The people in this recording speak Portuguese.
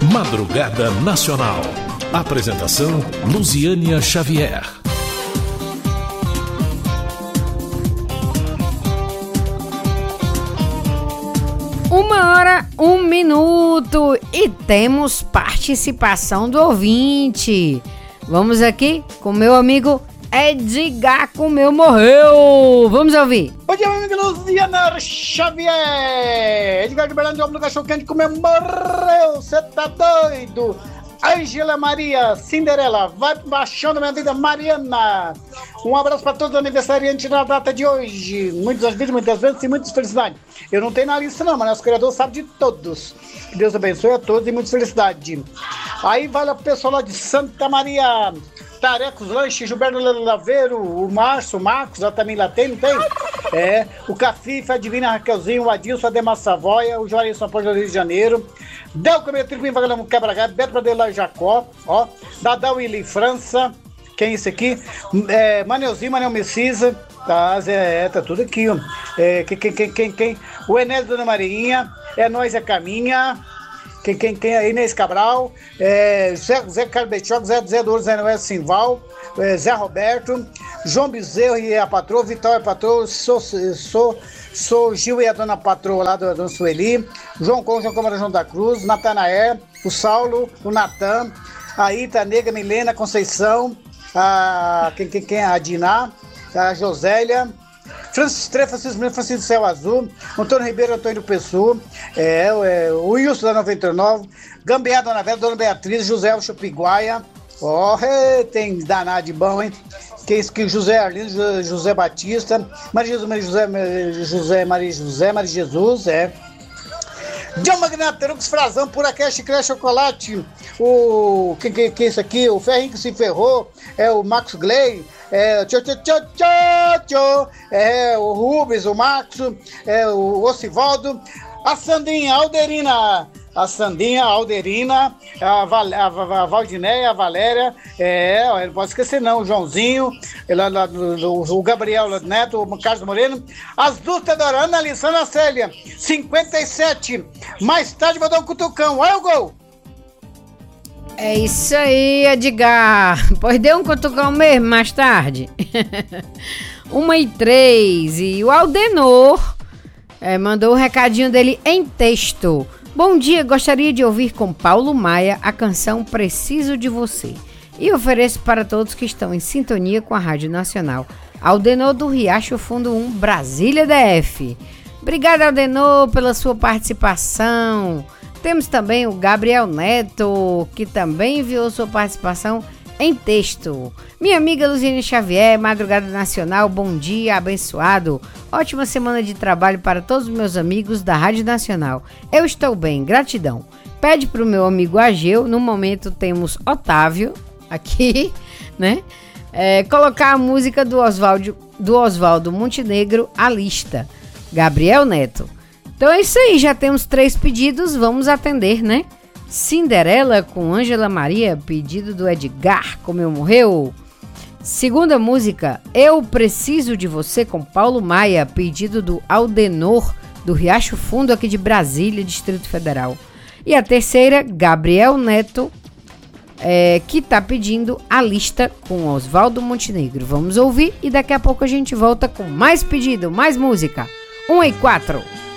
Madrugada Nacional. Apresentação Luziânia Xavier. 1h01 e temos participação do ouvinte. Vamos aqui com meu amigo Edgar Comeu Morreu. Vamos ouvir. Bom dia, meu amigo Luziana Xavier. Edgar de Berlândia, homem do cachorro quente, comeu morreu. Você tá doido? Ângela Maria, Cinderela, vai baixando minha vida, Mariana. Um abraço para todos os aniversariantes na data de hoje. Muitas vidas, muitas vezes e muitas felicidades. Eu não tenho na lista não, mas nosso criador sabe de todos. Que Deus abençoe a todos e muita felicidade. Aí vale o pessoal lá de Santa Maria, Tarecos Lanche, Gilberto Laveiro, o Márcio, o Marcos, lá também lá tem, não tem? É, o Cafifa, a Divina Raquelzinho, o Adilson, Ademar Savoia, o Juarez São Paulo do Rio de Janeiro, Delco Metrico, Vagalhão Quebra-Gato, Beto Pradeira Jacó, ó, Dadá Willy França, quem é esse aqui? Maneuzinho, Manel Messisa, tá tudo aqui, ó. Quem? O Enésio Dona Marinha, é nós, é Caminha. Quem é Inês Cabral, Zé Carlos Betioc, Zé Douro, Zé Noé Simval, Zé Roberto, João Bezerro e a patroa, Vitória patroa, sou Gil e a dona patroa lá da dona Sueli, João Câmara João da Cruz, Natanaé, o Saulo, o Natan, a Ita Negra, Milena, Conceição, a Diná, a Josélia, Francisco Céu Azul, Antônio Ribeiro, Antônio Pessoa, o Wilson da 99, Gambiá, Dona Vera, Dona Beatriz, José Chupiguaia, tem danado de bom, hein? Que José Arlindo, José Batista, Maria Jesus, John Magnaterux, Frazão, Pura Chiclete, Chocolate, que é isso aqui? O Ferrinho que se ferrou, o Max Gley, o Rubens, o Max, o Ocivaldo, a Sandinha Alderina, a Valdinéia, a Valéria, não pode esquecer não, o Joãozinho, o Gabriel Neto, o Carlos Moreno, as duas Teodora, Ana Alissana Célia, 57, mais tarde vou dar um cutucão, olha o gol! É isso aí, Edgar, pois deu um cutucão mesmo mais tarde. 1h03 e o Aldenor mandou o recadinho dele em texto. Bom dia, gostaria de ouvir com Paulo Maia a canção Preciso de Você e ofereço para todos que estão em sintonia com a Rádio Nacional. Aldenor do Riacho Fundo 1, Brasília DF. Obrigada, Aldenor, pela sua participação. Temos também o Gabriel Neto, que também enviou sua participação em texto. Minha amiga Luziane Xavier, Madrugada Nacional, bom dia, abençoado. Ótima semana de trabalho para todos os meus amigos da Rádio Nacional. Eu estou bem, gratidão. Pede para o meu amigo Ageu, no momento temos Otávio aqui, né? Colocar a música do Oswaldo Montenegro, A Lista. Gabriel Neto. Então é isso aí, já temos 3 pedidos, vamos atender, né? Cinderela com Ângela Maria, pedido do Edgar Comeu Morreu. Segunda música, Eu Preciso de Você com Paulo Maia, pedido do Aldenor do Riacho Fundo aqui de Brasília, Distrito Federal. E a terceira, Gabriel Neto, que tá pedindo A Lista com Oswaldo Montenegro. Vamos ouvir e daqui a pouco a gente volta com mais pedido, mais música. 1h04.